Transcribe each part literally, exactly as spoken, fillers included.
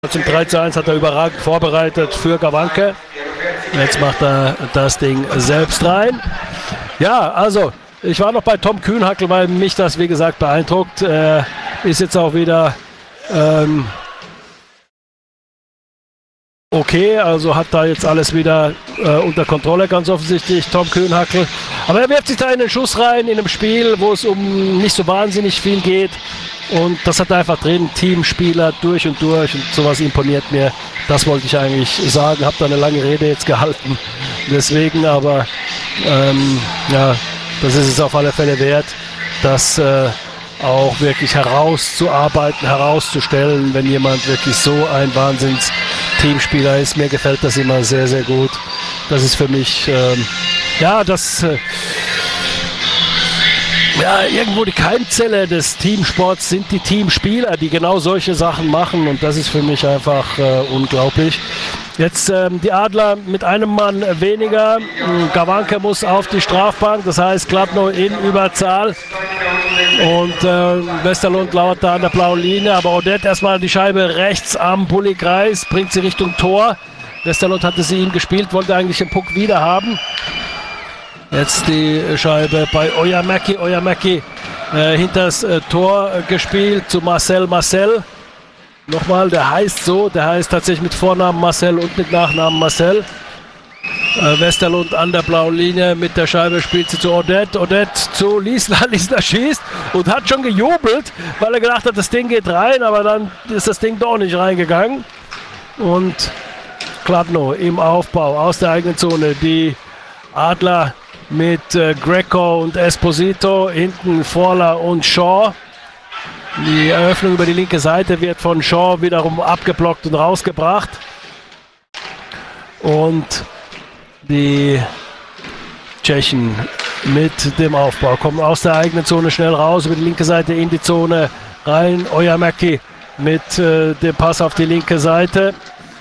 Zum drei zu eins hat er überragend vorbereitet für Gawanke. Jetzt macht er das Ding selbst rein. Ja, also ich war noch bei Tom Kühnhackl, weil mich das, wie gesagt, beeindruckt. Äh, ist jetzt auch wieder ähm, okay, also hat da jetzt alles wieder äh, unter Kontrolle, ganz offensichtlich, Tom Kühnhackl. Aber er wirft sich da in den Schuss rein, in einem Spiel, wo es um nicht so wahnsinnig viel geht. Und das hat er einfach drin, Teamspieler durch und durch und sowas imponiert mir. Das wollte ich eigentlich sagen, habe da eine lange Rede jetzt gehalten. Deswegen aber, ähm, ja, das ist es auf alle Fälle wert, das äh, auch wirklich herauszuarbeiten, herauszustellen, wenn jemand wirklich so ein Wahnsinns-Teamspieler ist. Mir gefällt das immer sehr, sehr gut. Das ist für mich, ähm, ja, das... Äh, Ja, irgendwo die Keimzelle des Teamsports sind die Teamspieler, die genau solche Sachen machen und das ist für mich einfach äh, unglaublich. Jetzt ähm, die Adler mit einem Mann weniger. Gawanke muss auf die Strafbank, das heißt Kladno in Überzahl und äh, Westerlund lauert da an der blauen Linie, aber Odette erstmal die Scheibe rechts am Bulli-Kreis, bringt sie Richtung Tor. Westerlund hatte sie ihm gespielt, wollte eigentlich den Puck wieder haben. Jetzt die Scheibe bei Oyamaki. Oyamaki äh, hinters äh, Tor äh, gespielt zu Marcel Marcel. Nochmal, der heißt so, der heißt tatsächlich mit Vornamen Marcel und mit Nachnamen Marcel. Äh, Westerlund an der blauen Linie mit der Scheibe spielt sie zu Odette. Odette zu Liesler. Liesler schießt und hat schon gejubelt, weil er gedacht hat, das Ding geht rein, aber dann ist das Ding doch nicht reingegangen. Und Kladno im Aufbau aus der eigenen Zone. Die Adler mit äh, Greco und Esposito, hinten Forler und Shaw. Die Eröffnung über die linke Seite wird von Shaw wiederum abgeblockt und rausgebracht. Und die Tschechen mit dem Aufbau kommen aus der eigenen Zone schnell raus, über die linke Seite in die Zone rein. Oyamaki mit äh, dem Pass auf die linke Seite.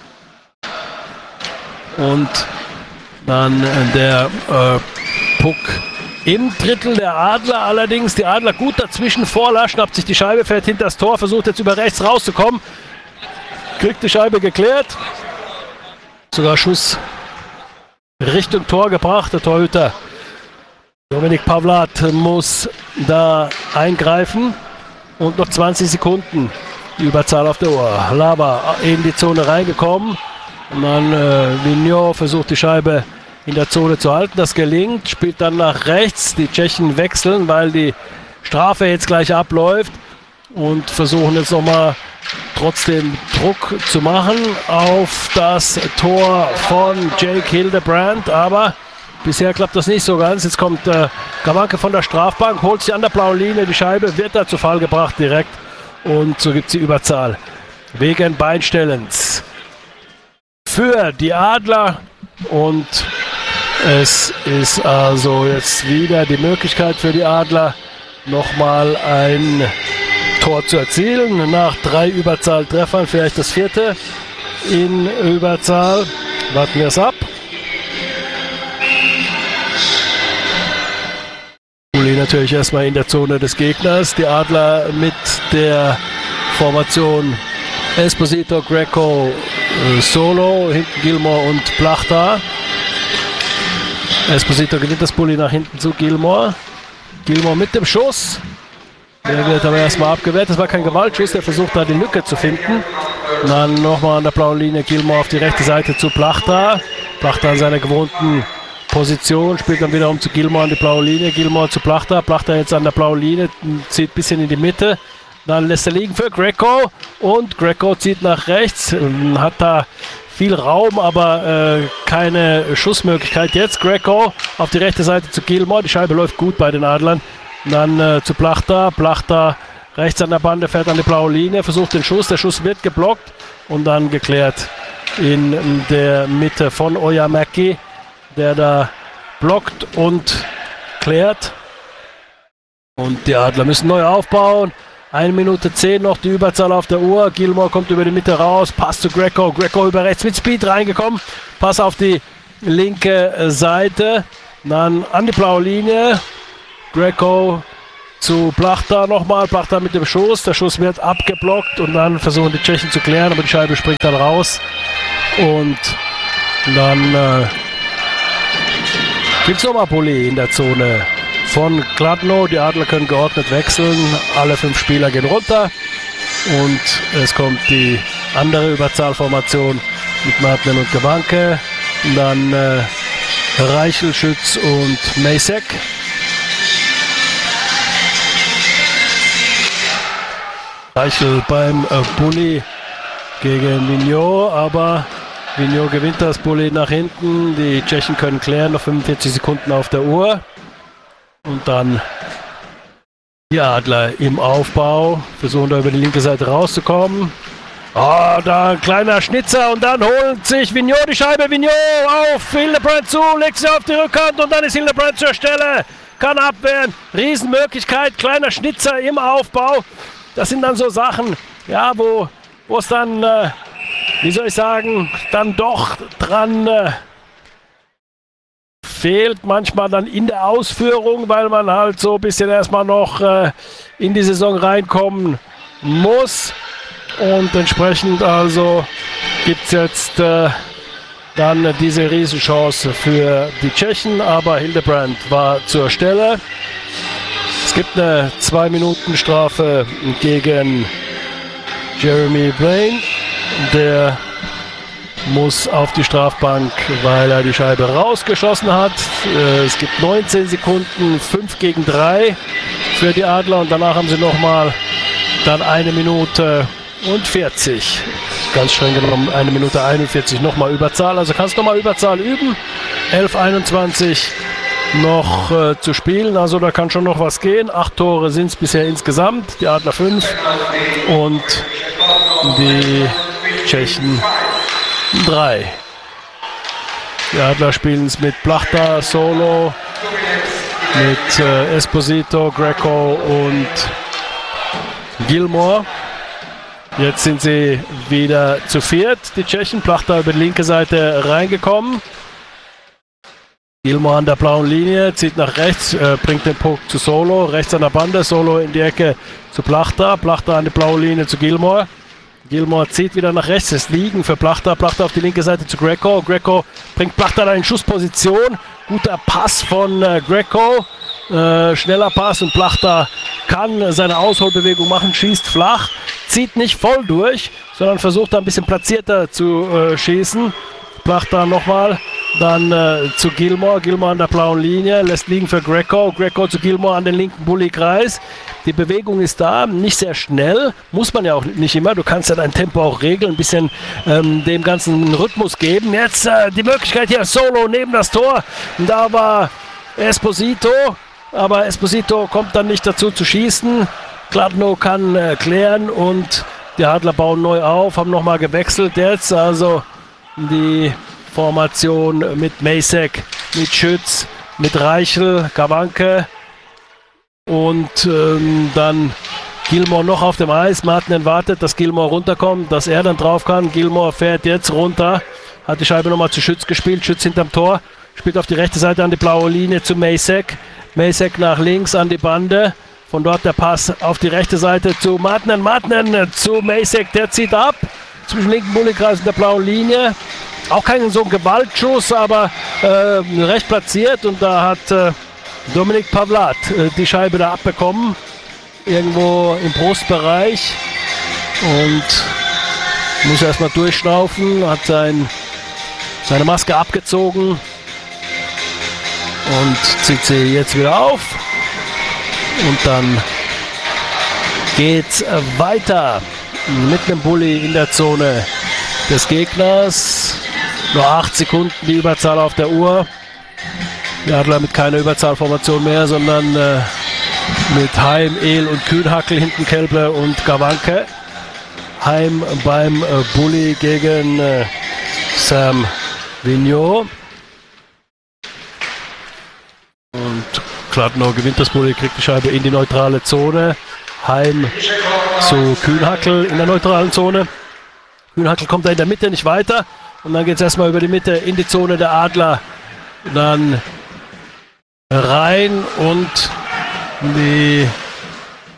Und dann der äh, Puck im Drittel der Adler, allerdings die Adler gut dazwischen. Forler schnappt sich die Scheibe, fährt hinter das Tor, versucht jetzt über rechts rauszukommen. Kriegt die Scheibe geklärt. Sogar Schuss Richtung Tor gebracht. Der Torhüter Dominik Pavlat muss da eingreifen. Und noch zwanzig Sekunden. Die Überzahl auf der Uhr. Lava in die Zone reingekommen. Und dann äh, Vigneault versucht die Scheibe in der Zone zu halten. Das gelingt, spielt dann nach rechts. Die Tschechen wechseln, weil die Strafe jetzt gleich abläuft und versuchen jetzt nochmal trotzdem Druck zu machen auf das Tor von Jake Hildebrand. Aber bisher klappt das nicht so ganz. Jetzt kommt äh, Gawanke von der Strafbank, holt sich an der blauen Linie die Scheibe, wird da zu Fall gebracht direkt und so gibt es die Überzahl wegen Beinstellens für die Adler. Und es ist also jetzt wieder die Möglichkeit für die Adler, nochmal ein Tor zu erzielen. Nach drei Überzahltreffern, vielleicht das vierte in Überzahl. Warten wir es ab. Uli natürlich erstmal in der Zone des Gegners. Die Adler mit der Formation Esposito, Greco, Solo, hinten Gilmore und Plachta. Esposito gewinnt das Bulli nach hinten zu Gilmore. Gilmore mit dem Schuss. Der wird aber erstmal abgewehrt. Das war kein Gewaltschuss, der versucht da die Lücke zu finden. Und dann nochmal an der blauen Linie Gilmore auf die rechte Seite zu Plachta. Plachta an seiner gewohnten Position, spielt dann wiederum zu Gilmore an die blaue Linie. Gilmore zu Plachta. Plachta jetzt an der blauen Linie, zieht ein bisschen in die Mitte. Dann lässt er liegen für Greco und Greco zieht nach rechts, hat da viel Raum, aber äh, keine Schussmöglichkeit. Jetzt Greco auf die rechte Seite zu Gilmore, die Scheibe läuft gut bei den Adlern. Dann äh, zu Plachta, Plachta rechts an der Bande, fährt an die blaue Linie, versucht den Schuss, der Schuss wird geblockt und dann geklärt in der Mitte von Oyamaki, der da blockt und klärt. Und die Adler müssen neu aufbauen. eine Minute zehn noch, die Überzahl auf der Uhr. Gilmore kommt über die Mitte raus, Pass zu Greco. Greco über rechts mit Speed reingekommen. Pass auf die linke Seite. Dann an die blaue Linie. Greco zu Plachta nochmal. Plachta mit dem Schuss. Der Schuss wird abgeblockt und dann versuchen die Tschechen zu klären, aber die Scheibe springt dann raus. Und dann äh, gibt es nochmal Bulli in der Zone von Kladno. Die Adler können geordnet wechseln. Alle fünf Spieler gehen runter. Und es kommt die andere Überzahlformation mit Martinen und Gawanke. Und dann äh, Reichel, Schütz und Macek. Reichel beim äh, Bulli gegen Vigneault, aber Vigneault gewinnt das. Bulli nach hinten. Die Tschechen können klären, noch fünfundvierzig Sekunden auf der Uhr. Und dann die Adler im Aufbau, versuchen da über die linke Seite rauszukommen. Oh, da ein kleiner Schnitzer und dann holt sich Vigneault die Scheibe. Vigneault auf Hildebrand zu, legt sie auf die Rückhand und dann ist Hildebrand zur Stelle. Kann abwehren, Riesenmöglichkeit, kleiner Schnitzer im Aufbau. Das sind dann so Sachen, ja, wo wo es dann, äh, wie soll ich sagen, dann doch dran äh, fehlt manchmal dann in der Ausführung, weil man halt so ein bisschen erstmal noch äh, in die Saison reinkommen muss. Und entsprechend also gibt es jetzt äh, dann diese Riesenchance für die Tschechen, aber Hildebrand war zur Stelle. Es gibt eine zwei Minuten Strafe gegen Jeremy Blaine. Der muss auf die Strafbank, weil er die Scheibe rausgeschossen hat. Äh, es gibt neunzehn Sekunden, fünf gegen drei für die Adler und danach haben sie nochmal dann eine Minute und vierzig. Ganz streng genommen eine Minute einundvierzig nochmal Überzahl. Also kannst du nochmal Überzahl üben. elf einundzwanzig noch äh, zu spielen. Also da kann schon noch was gehen. Acht Tore sind es bisher insgesamt. Die Adler fünf und die Tschechen drei. Die Adler spielen es mit Plachta, Solo, mit äh, Esposito, Greco und Gilmour. Jetzt sind sie wieder zu viert. Die Tschechen, Plachta über die linke Seite reingekommen. Gilmour an der blauen Linie, zieht nach rechts, äh, bringt den Puck zu Solo, rechts an der Bande, Solo in die Ecke zu Plachta, Plachta an die blaue Linie zu Gilmour. Gilmour zieht wieder nach rechts, es liegen für Plachta, Plachta auf die linke Seite zu Greco. Greco bringt Plachta da in Schussposition, guter Pass von äh, Greco, äh, schneller Pass und Plachta kann seine Ausholbewegung machen, schießt flach, zieht nicht voll durch, sondern versucht da ein bisschen platzierter zu äh, schießen. Plachta nochmal, dann äh, zu Gilmour, Gilmour an der blauen Linie, lässt liegen für Greco, Greco zu Gilmour an den linken Bulli-Kreis. Die Bewegung ist da, nicht sehr schnell, muss man ja auch nicht immer, du kannst ja dein Tempo auch regeln, ein bisschen ähm, dem ganzen Rhythmus geben. Jetzt äh, die Möglichkeit hier, Solo neben das Tor, und da war Esposito, aber Esposito kommt dann nicht dazu zu schießen. Kladno kann äh, klären und die Adler bauen neu auf, haben nochmal gewechselt jetzt, also die Formation mit Macek, mit Schütz, mit Reichel, Gawanke und ähm, dann Gilmour noch auf dem Eis. Martinen wartet, dass Gilmour runterkommt, dass er dann drauf kann. Gilmour fährt jetzt runter, hat die Scheibe nochmal zu Schütz gespielt, Schütz hinterm Tor, spielt auf die rechte Seite an die blaue Linie zu Macek. Macek nach links an die Bande, von dort der Pass auf die rechte Seite zu Martinen, Martinen zu Macek, der zieht ab. Zwischen linken Bulli-Kreis und der blauen Linie. Auch kein so ein Gewaltschuss, aber äh, recht platziert. Und da hat äh, Dominik Pavlat äh, die Scheibe da abbekommen. Irgendwo im Brustbereich. Und muss erstmal durchschnaufen. Hat sein, seine Maske abgezogen. Und zieht sie jetzt wieder auf. Und dann geht's weiter. Mit einem Bulli in der Zone des Gegners. Nur acht Sekunden die Überzahl auf der Uhr. Die Adler mit keiner Überzahlformation mehr, sondern äh, mit Heim, El und Kühnhackel, hinten Kelble und Gawanke. Heim beim äh, Bulli gegen äh, Sam Vigneault. Und Kladno gewinnt das Bulli, kriegt die Scheibe in die neutrale Zone. Heim zu Kühnhackel in der neutralen Zone. Kühnhackel kommt da in der Mitte nicht weiter. Und dann geht es erstmal über die Mitte in die Zone der Adler. Dann rein und die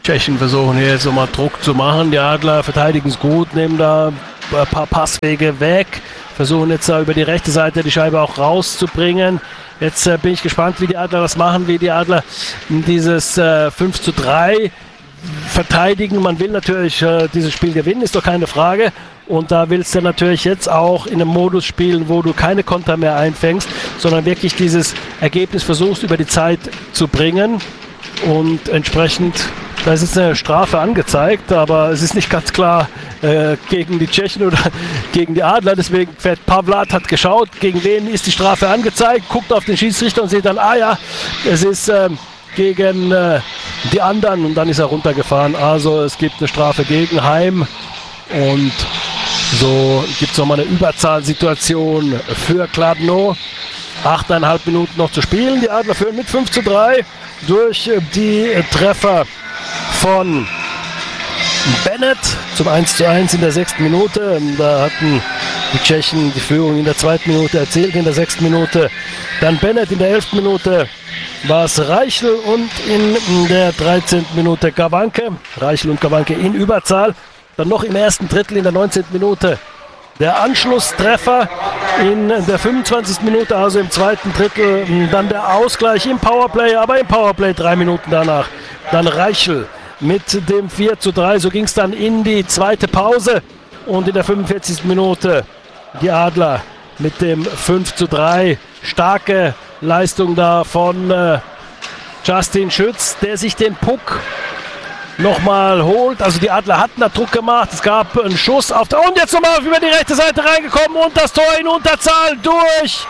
Tschechen versuchen hier jetzt nochmal Druck zu machen. Die Adler verteidigen es gut, nehmen da ein paar Passwege weg, versuchen jetzt da über die rechte Seite die Scheibe auch rauszubringen. Jetzt äh, bin ich gespannt, wie die Adler das machen, wie die Adler dieses äh, fünf zu drei verteidigen. Man will natürlich äh, dieses Spiel gewinnen, ist doch keine Frage. Und da willst du natürlich jetzt auch in einem Modus spielen, wo du keine Konter mehr einfängst, sondern wirklich dieses Ergebnis versuchst über die Zeit zu bringen. Und entsprechend, da ist jetzt eine Strafe angezeigt, aber es ist nicht ganz klar äh, gegen die Tschechen oder gegen die Adler. Deswegen fährt Pavlát, hat geschaut, gegen wen ist die Strafe angezeigt, guckt auf den Schiedsrichter und sieht dann, ah ja, es ist äh, gegen äh, die anderen, und dann ist er runtergefahren. Also es gibt eine Strafe gegen Heim und so gibt es nochmal eine Überzahlsituation für Kladno. Achteinhalb Minuten noch zu spielen. Die Adler führen mit fünf zu drei durch die Treffer von Bennett zum eins zu eins in der sechsten Minute. Da hatten die Tschechen die Führung in der zweiten Minute erzielt, in der sechsten Minute dann Bennett, in der elften Minute war es Reichel und in der dreizehnten Minute Gawanke. Reichel und Gawanke in Überzahl. Dann noch im ersten Drittel in der neunzehnten Minute der Anschlusstreffer, in der fünfundzwanzigsten Minute, also im zweiten Drittel, dann der Ausgleich im Powerplay, aber im Powerplay drei Minuten danach. Dann Reichel mit dem vier zu drei, so ging es dann in die zweite Pause und in der fünfundvierzigsten Minute die Adler mit dem fünf zu drei. Starke Leistung da von äh, Justin Schütz, der sich den Puck nochmal holt. Also die Adler hatten da Druck gemacht. Es gab einen Schuss auf der... Und jetzt nochmal über die rechte Seite reingekommen und das Tor in Unterzahl durch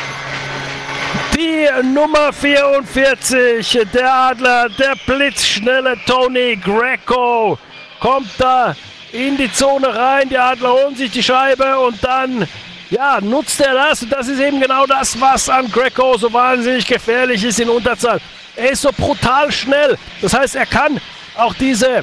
die Nummer vierundvierzig. Der Adler, der blitzschnelle Tony Greco kommt da in die Zone rein. Die Adler holen sich die Scheibe und dann... Ja, nutzt er das? Und das ist eben genau das, was an Greco so wahnsinnig gefährlich ist in Unterzahl. Er ist so brutal schnell. Das heißt, er kann auch diese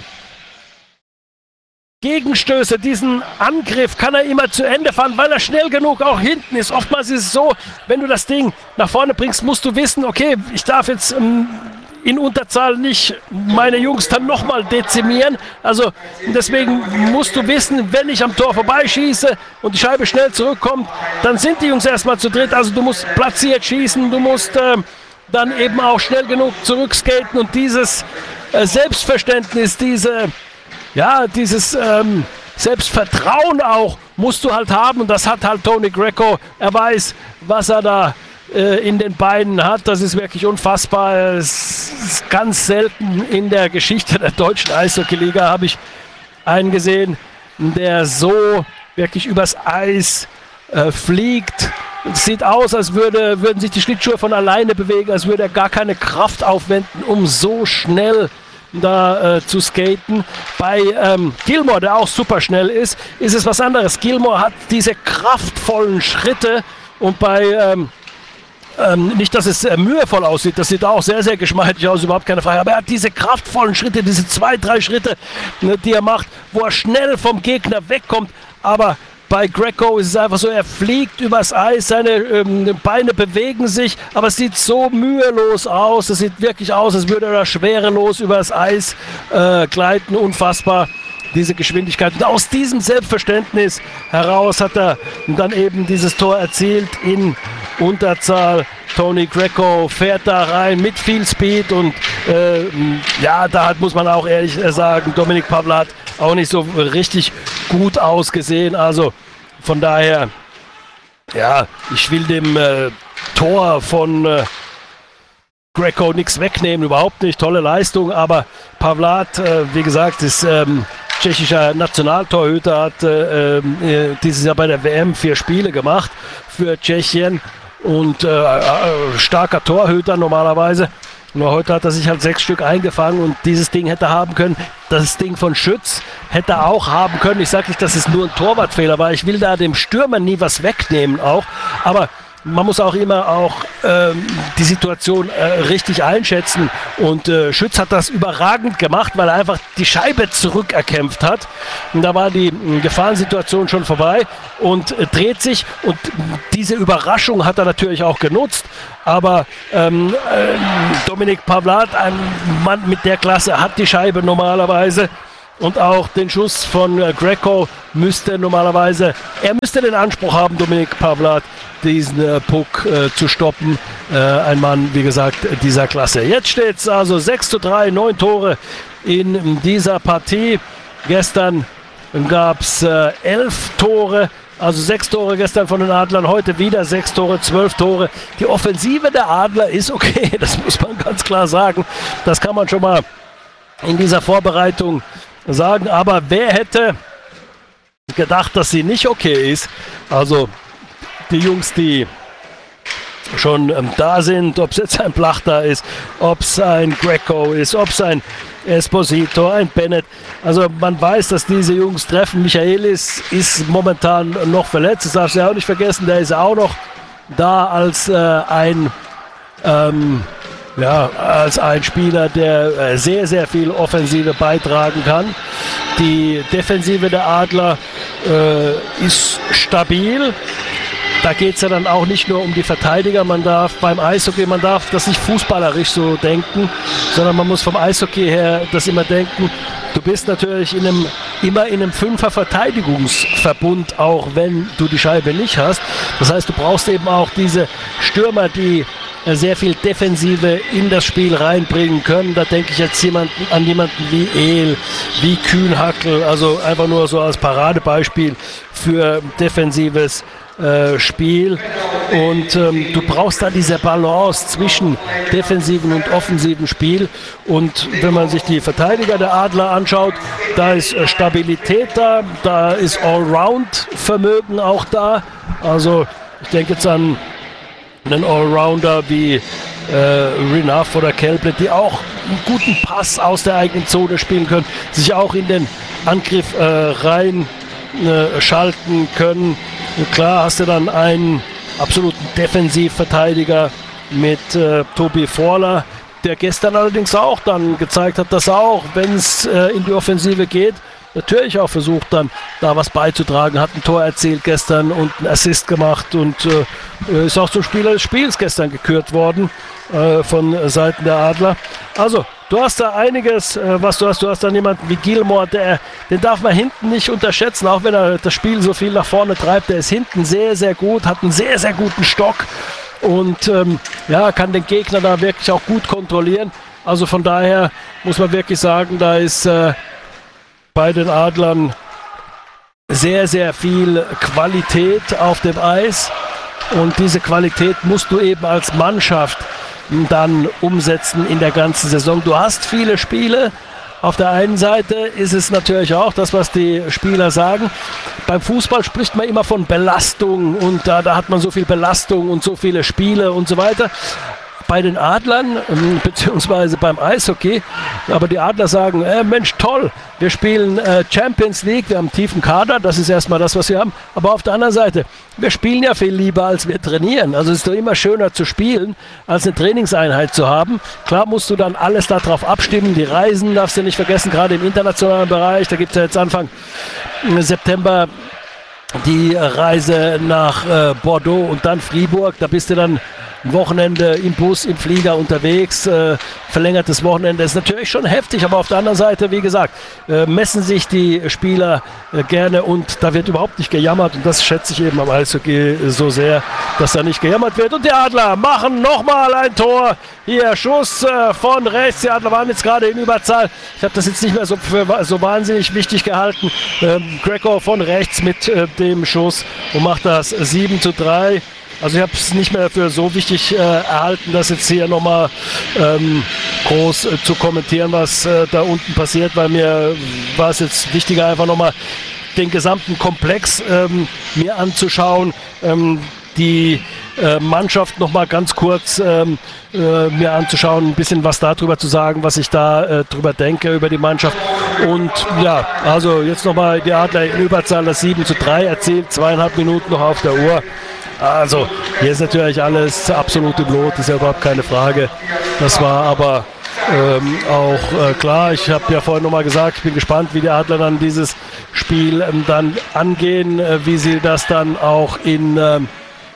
Gegenstöße, diesen Angriff kann er immer zu Ende fahren, weil er schnell genug auch hinten ist. Oftmals ist es so, wenn du das Ding nach vorne bringst, musst du wissen, okay, ich darf jetzt ähm, in Unterzahl nicht meine Jungs dann nochmal dezimieren. Also deswegen musst du wissen, wenn ich am Tor vorbeischieße und die Scheibe schnell zurückkommt, dann sind die Jungs erstmal zu dritt. Also du musst platziert schießen, du musst äh, dann eben auch schnell genug zurückskaten und dieses äh, Selbstverständnis, diese, ja, dieses ähm, Selbstvertrauen auch musst du halt haben und das hat halt Tony Greco. Er weiß, was er da äh, in den Beinen hat. Das ist wirklich unfassbar. Es ist ganz selten in der Geschichte der deutschen Eishockey-Liga habe ich einen gesehen, der so wirklich übers Eis äh, fliegt. Es sieht aus, als würde, würden sich die Schlittschuhe von alleine bewegen, als würde er gar keine Kraft aufwenden, um so schnell da äh, zu skaten. Bei ähm, Gilmour, der auch super schnell ist, ist es was anderes. Gilmour hat diese kraftvollen Schritte und bei, ähm, ähm, nicht, dass es äh, mühevoll aussieht, das sieht auch sehr, sehr geschmeidig aus, überhaupt keine Frage, aber er hat diese kraftvollen Schritte, diese zwei, drei Schritte, ne, die er macht, wo er schnell vom Gegner wegkommt, aber bei Greco ist es einfach so, er fliegt übers Eis, seine ähm, Beine bewegen sich, aber es sieht so mühelos aus. Es sieht wirklich aus, als würde er schwerelos übers Eis äh, gleiten. Unfassbar, diese Geschwindigkeit. Und aus diesem Selbstverständnis heraus hat er dann eben dieses Tor erzielt in Unterzahl. Tony Greco fährt da rein mit viel Speed und äh, ja, da hat, muss man auch ehrlich sagen, Dominik Pavlát auch nicht so richtig gut ausgesehen. Also von daher, ja, ich will dem äh, Tor von äh, Greco nichts wegnehmen, überhaupt nicht. Tolle Leistung, aber Pavlát, äh, wie gesagt, ist ähm, tschechischer Nationaltorhüter, hat äh, äh, dieses Jahr bei der W M vier Spiele gemacht für Tschechien und äh, äh, starker Torhüter normalerweise. Nur heute hat er sich halt sechs Stück eingefangen und dieses Ding hätte er haben können. Das Ding von Schütz hätte er auch haben können. Ich sage nicht, dass es nur ein Torwartfehler war. Ich will da dem Stürmer nie was wegnehmen auch. Aber man muss auch immer auch ähm, die Situation äh, richtig einschätzen. Und äh, Schütz hat das überragend gemacht, weil er einfach die Scheibe zurückerkämpft hat. Und da war die äh, Gefahrensituation schon vorbei und äh, dreht sich. Und diese Überraschung hat er natürlich auch genutzt. Aber ähm, äh, Dominik Pavlát, ein Mann mit der Klasse, hat die Scheibe normalerweise. Und auch den Schuss von äh, Greco müsste normalerweise, er müsste den Anspruch haben, Dominik Pavlát, diesen äh, Puck äh, zu stoppen. Äh, ein Mann, wie gesagt, dieser Klasse. Jetzt steht es also sechs zu drei, neun Tore in dieser Partie. Gestern gab es äh, elf Tore, also sechs Tore gestern von den Adlern, heute wieder sechs Tore, zwölf Tore. Die Offensive der Adler ist okay, das muss man ganz klar sagen. Das kann man schon mal in dieser Vorbereitung sagen, aber wer hätte gedacht, dass sie nicht okay ist? Also die Jungs, die schon ähm, da sind, ob es jetzt ein Plachter ist, ob es ein Greco ist, ob es ein Esposito, ein Bennett. Also man weiß, dass diese Jungs treffen. Michaelis ist momentan noch verletzt, das darfst du ja auch nicht vergessen, der ist auch noch da als äh, ein ähm, Ja, als ein Spieler, der sehr, sehr viel Offensive beitragen kann. Die Defensive der Adler äh, ist stabil. Da geht es ja dann auch nicht nur um die Verteidiger. Man darf beim Eishockey, man darf das nicht fußballerisch so denken, sondern man muss vom Eishockey her das immer denken. Du bist natürlich in einem, immer in einem Fünfer-Verteidigungsverbund, auch wenn du die Scheibe nicht hast. Das heißt, du brauchst eben auch diese Stürmer, die sehr viel Defensive in das Spiel reinbringen können. Da denke ich jetzt jemanden, an jemanden wie Ehl, wie Kühnhackl, also einfach nur so als Paradebeispiel für defensives äh, Spiel. Und ähm, du brauchst da diese Balance zwischen defensiven und offensiven Spiel. Und wenn man sich die Verteidiger der Adler anschaut, da ist äh, Stabilität da, da ist Allround-Vermögen auch da. Also ich denke jetzt an einen Allrounder wie äh, Renouf oder Kelble, die auch einen guten Pass aus der eigenen Zone spielen können, sich auch in den Angriff äh, rein äh, schalten können. Und klar hast du dann einen absoluten Defensivverteidiger mit äh, Tobi Vorler, der gestern allerdings auch dann gezeigt hat, dass er auch, wenn es äh, in die Offensive geht, natürlich auch versucht dann da was beizutragen, hat ein Tor erzielt gestern und einen Assist gemacht und äh, ist auch zum Spieler des Spiels gestern gekürt worden äh, von Seiten der Adler. Also du hast da einiges, äh, was du hast. Du hast dann jemanden wie Gilmore, der, den darf man hinten nicht unterschätzen, auch wenn er das Spiel so viel nach vorne treibt. Der ist hinten sehr, sehr gut, hat einen sehr, sehr guten Stock und ähm, ja, kann den Gegner da wirklich auch gut kontrollieren. Also von daher muss man wirklich sagen, da ist äh, bei den Adlern sehr, sehr viel Qualität auf dem Eis und diese Qualität musst du eben als Mannschaft dann umsetzen in der ganzen Saison. Du hast viele Spiele. Auf der einen Seite ist es natürlich auch das, was die Spieler sagen. Beim Fußball spricht man immer von Belastung und da, da hat man so viel Belastung und so viele Spiele und so weiter. Bei den Adlern, beziehungsweise beim Eishockey, aber die Adler sagen, äh, Mensch, toll, wir spielen äh, Champions League, wir haben einen tiefen Kader, das ist erstmal das, was wir haben, aber auf der anderen Seite, wir spielen ja viel lieber, als wir trainieren, also es ist doch immer schöner zu spielen, als eine Trainingseinheit zu haben. Klar musst du dann alles darauf abstimmen, die Reisen darfst du nicht vergessen, gerade im internationalen Bereich, da gibt es ja jetzt Anfang September die Reise nach äh, Bordeaux und dann Fribourg, da bist du dann ein Wochenende im Bus, im Flieger unterwegs, äh, verlängertes Wochenende ist natürlich schon heftig, aber auf der anderen Seite, wie gesagt, äh, messen sich die Spieler äh, gerne und da wird überhaupt nicht gejammert und das schätze ich eben am Eishockey so sehr, dass da nicht gejammert wird. Und die Adler machen nochmal ein Tor. Hier Schuss äh, von rechts, die Adler waren jetzt gerade in Überzahl. Ich habe das jetzt nicht mehr so für so wahnsinnig wichtig gehalten. Ähm, Greco von rechts mit äh, dem Schuss und macht das sieben zu drei. Also ich habe es nicht mehr für so wichtig äh, erhalten, das jetzt hier nochmal ähm, groß äh, zu kommentieren, was äh, da unten passiert, weil mir war es jetzt wichtiger, einfach nochmal den gesamten Komplex ähm, mir anzuschauen, ähm, die äh, Mannschaft nochmal ganz kurz ähm, äh, mir anzuschauen, ein bisschen was darüber zu sagen, was ich da äh, drüber denke, über die Mannschaft. Und ja, also jetzt nochmal die Adler in Überzahl, das sieben zu drei erzielt, zweieinhalb Minuten noch auf der Uhr. Also, hier ist natürlich alles absolut im Lot, ist ja überhaupt keine Frage. Das war aber ähm, auch äh, klar. Ich habe ja vorhin nochmal gesagt, ich bin gespannt, wie die Adler dann dieses Spiel ähm, dann angehen, äh, wie sie das dann auch in ähm,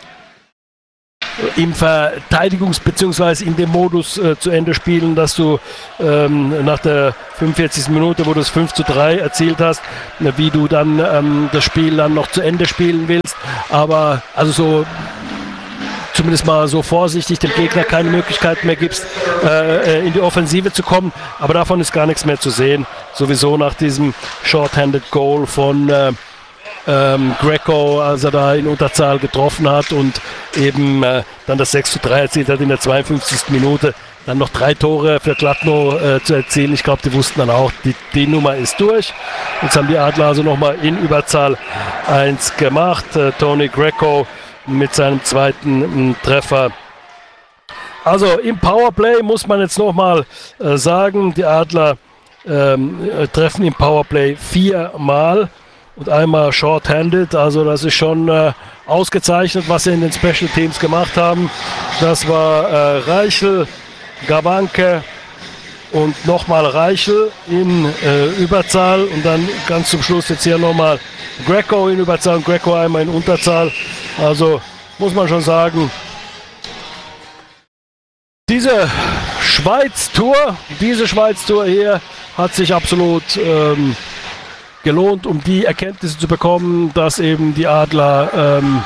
im Verteidigungs- bzw. in dem Modus äh, zu Ende spielen, dass du ähm, nach der fünfundvierzigsten Minute, wo du es fünf zu drei erzielt hast, wie du dann ähm, das Spiel dann noch zu Ende spielen willst. Aber also so zumindest mal so vorsichtig dem Gegner keine Möglichkeit mehr gibst, äh, in die Offensive zu kommen. Aber davon ist gar nichts mehr zu sehen. Sowieso nach diesem Short-Handed Goal von äh, Ähm, Greco, als er da in Unterzahl getroffen hat und eben äh, dann das sechs zu drei erzielt hat in der zweiundfünfzigsten Minute, dann noch drei Tore für Kladno äh, zu erzielen. Ich glaube, die wussten dann auch, die, die Nummer ist durch. Jetzt haben die Adler also nochmal in Überzahl eins gemacht. Äh, Tony Greco mit seinem zweiten äh, Treffer. Also im Powerplay muss man jetzt nochmal äh, sagen, die Adler ähm, äh, treffen im Powerplay viermal. Und einmal short-handed, also das ist schon äh, ausgezeichnet, was sie in den Special Teams gemacht haben. Das war äh, Reichel, Gawanke und nochmal Reichel in äh, Überzahl. Und dann ganz zum Schluss jetzt hier nochmal Greco in Überzahl und Greco einmal in Unterzahl. Also muss man schon sagen, diese Schweiz-Tour, diese Schweiz-Tour hier hat sich absolut Ähm, gelohnt, um die Erkenntnisse zu bekommen, dass eben die Adler ähm,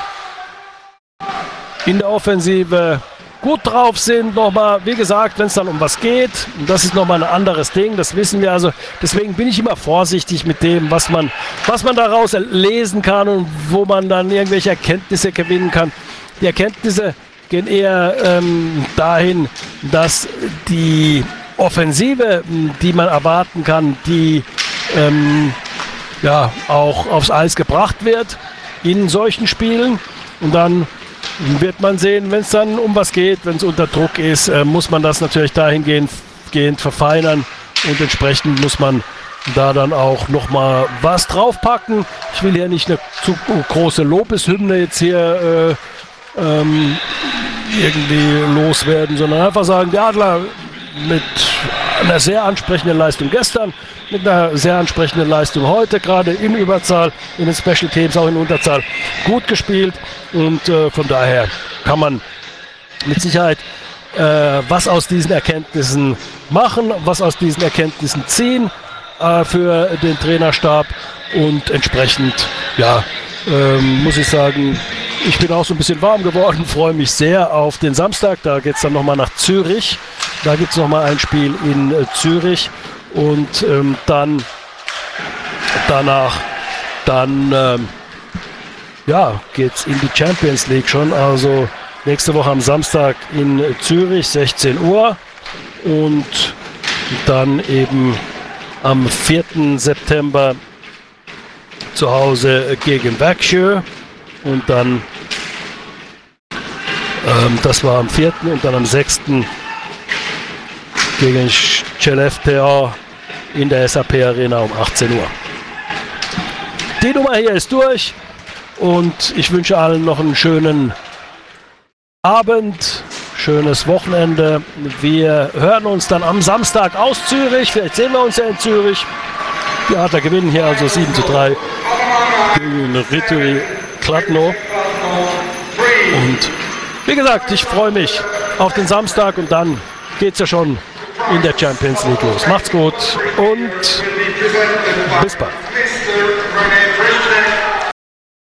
in der Offensive gut drauf sind. Nochmal, wie gesagt, wenn es dann um was geht, und das ist nochmal ein anderes Ding, das wissen wir. Also deswegen bin ich immer vorsichtig mit dem, was man, was man daraus lesen kann und wo man dann irgendwelche Erkenntnisse gewinnen kann. Die Erkenntnisse gehen eher ähm, dahin, dass die Offensive, die man erwarten kann, die ähm, ja, auch aufs Eis gebracht wird in solchen Spielen. Und dann wird man sehen, wenn es dann um was geht, wenn es unter Druck ist, äh, muss man das natürlich dahingehend gehend verfeinern und entsprechend muss man da dann auch nochmal was draufpacken. Ich will hier nicht eine zu große Lobeshymne jetzt hier äh, ähm, irgendwie loswerden, sondern einfach sagen, die Adler mit einer sehr ansprechenden Leistung gestern, mit einer sehr ansprechenden Leistung heute, gerade in Überzahl, in den Special Teams, auch in Unterzahl, gut gespielt und äh, von daher kann man mit Sicherheit äh, was aus diesen Erkenntnissen machen, was aus diesen Erkenntnissen ziehen äh, für den Trainerstab und entsprechend, ja, ähm, muss ich sagen, ich bin auch so ein bisschen warm geworden, freue mich sehr auf den Samstag, da geht es dann nochmal nach Zürich, da gibt es nochmal ein Spiel in äh, Zürich. Und ähm, dann danach dann ähm, ja, geht's in die Champions League schon. Also nächste Woche am Samstag in Zürich, sechzehn Uhr. Und dann eben am vierten September zu Hause gegen Växjö. Und dann, ähm, das war am vierten und dann am sechsten gegen Skellefteå in der S A P Arena um achtzehn Uhr. Die Nummer hier ist durch und ich wünsche allen noch einen schönen Abend, schönes Wochenende. Wir hören uns dann am Samstag aus Zürich, vielleicht sehen wir uns ja in Zürich. Die Adler gewinnen hier also sieben zu drei gegen Rituri Kladno. Und wie gesagt, ich freue mich auf den Samstag und dann geht's ja schon in der Champions League los. Macht's gut und bis bald.